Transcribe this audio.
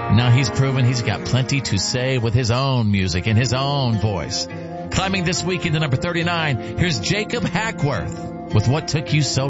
Now he's proven he's got plenty to say with his own music and his own voice. Climbing this week into number 39, here's Jacob Hackworth with What Took You So